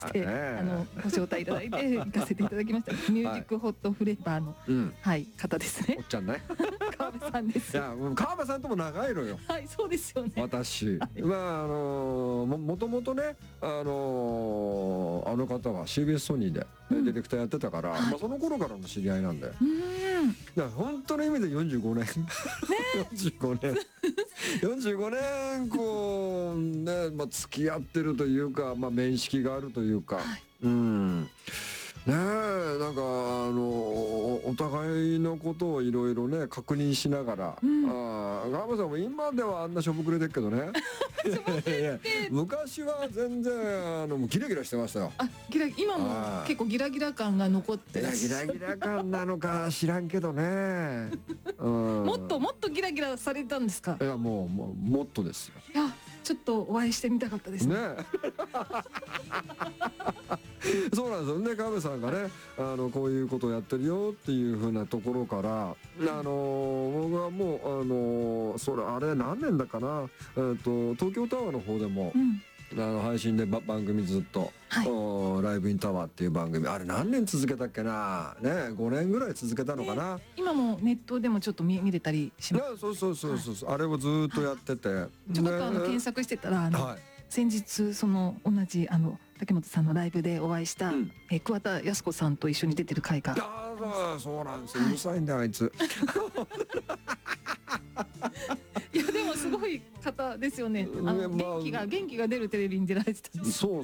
してご招待いただいて行かせていただきました。ミュージックホットフレーバーの方ですね。 おっちゃんね。 川辺さんです。 いや川辺さんとも長いのよ。 はい、そうですよね。 私まあもともとねあの方は CBS ソニーでディレクターやってたから、まあその頃からの知り合いなんで。だから本当の意味で45年45年こうね、まあ付き合ってるというか、まあ面識があるというか、ねえ、なんかお互いのことをいろいろね確認しながら、川辺さんも今ではあんなしょぼくれてるけどね昔は全然もうギラギラしてましたよ。 今も結構ギラギラ感が残ってらっしゃる。 ギラギラ感なのか知らんけどねもっとギラギラされたんですか？ いやもっとですよ。 いやちょっとお会いしてみたかったですね。 そうなんですよね。川辺さんがねこういうことをやってるよっていうふうなところから僕はもうそれあれ何年だかな東京タワーの方でも、配信で番組ずっと、ライブインタワーっていう番組あれ何年続けたっけなね5年ぐらい続けたのかな。 今もネットでもちょっと見れたりします。 そうあれをずっとやってて、 ちょっと検索してたら先日その同じ竹本さんのライブでお会いした桑田靖子さんと一緒に出てる回が。 そうなんですよ。うるさいんだよあいつ。 いやでもすごい方ですよね。元気が出るテレビに出られてたんです。 そうね。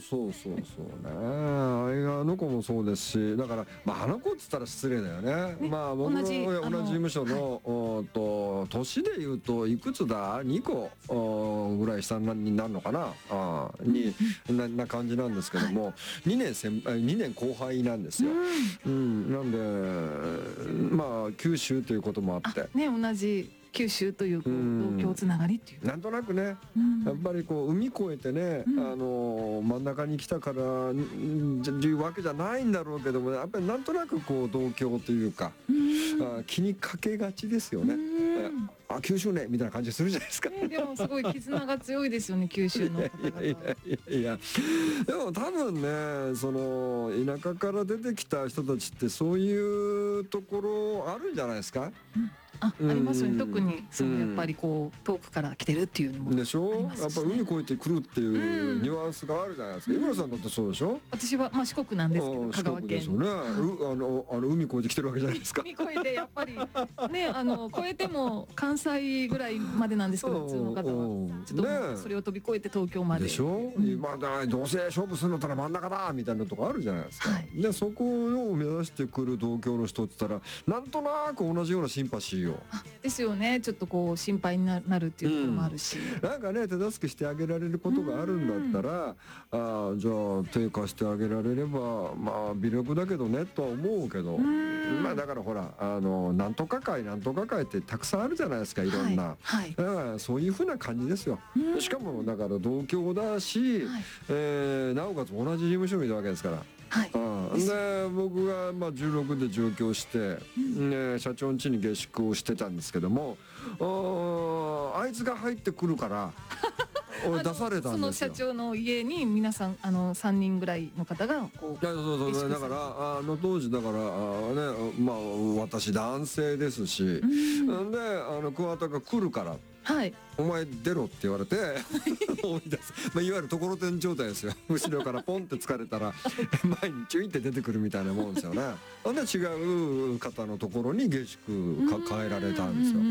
あの子もそうですし、だからあの子っつったら失礼だよね。まあ僕の同じ事務所の年でいうといくつだ2個ぐらい下になるのかなな感じなんですけども、2年後輩なんですよ。なんでまあ九州ということもあってね、同じ九州という同郷つながりっていうなんとなくね、やっぱりこう海越えてね、真ん中に来たからいうわけじゃないんだろうけども、やっぱりなんとなくこう同郷というか気にかけがちですよね。九州ねみたいな感じするじゃないですか。 でもすごい絆が強いですよね、九州の方々。 いやでも多分ねその田舎から出てきた人たちってそういうところあるんじゃないですか。 ありますよね。特にやっぱりこう遠くから来てるっていうのもでしょ。やっぱ海越えてくるっていうニュアンスがあるじゃないですか。井村さんだってそうでしょ。 私は四国なんですけど、香川県ですよね。海越えてきてるわけじゃないですか。 海越えてやっぱりね越えても関西ぐらいまでなんですけど、普通の方はちょっとそれを飛び越えて東京まで。 でしょ。今どうせ勝負するのったら真ん中だみたいなとこあるじゃないですか。でそこを目指してくる同郷の人って言ったらなんとなく同じようなシンパシーをですよね。ちょっとこう心配になるっていうところもあるし、 なんかね手助けしてあげられることがあるんだったらじゃあ手貸してあげられればまあ微力だけどねとは思うけど、まあだからほらなんとか会ってたくさんあるじゃないですか、いろんな。だからそういうふうな感じですよ。しかもだから同郷だし、なおかつ同じ事務所にいるわけですから。で僕が16で上京して、社長の家に下宿をしてたんですけども、あいつが入ってくるから俺出されたんですよ。 その社長の家に皆さん3人ぐらいの方がこう。 そうだから当時だからね、まあ私男性ですし、で桑田が来るからお前出ろって言われて追い出す、いわゆるところてん状態ですよ。後ろからポンって疲れたら前にチュイって出てくるみたいなもんですよね。ほんで違う方のところに下宿変えられたんですよ。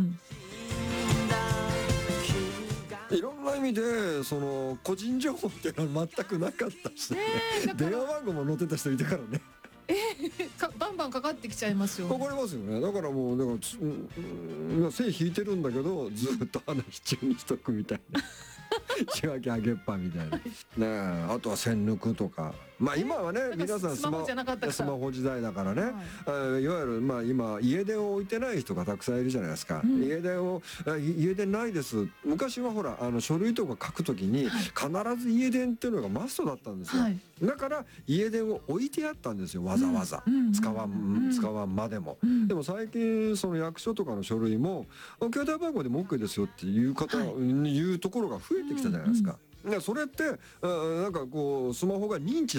いろんな意味でその個人情報っていうのは全くなかったし、電話番号も載ってた人いたからね。 バンバンかかってきちゃいますよね。 かかりますよね。だからもう線引いてるんだけどずっと話し中にしとくみたいな。仕分けあげっぱみたいな。ね、あとは線抜くとか。まあ今はね皆さんスマホ時代だからね、いわゆる今家電を置いてない人がたくさんいるじゃないですか。家電ないです。昔はほら書類とか書くときに必ず家電っていうのがマストだったんですよ。だから家電を置いてあったんですよ、わざわざ使わんまでも。でも最近その役所とかの書類も携帯番号でも OK ですよっていうところが増えてきたじゃないですか。 それってなんかこうスマホが認知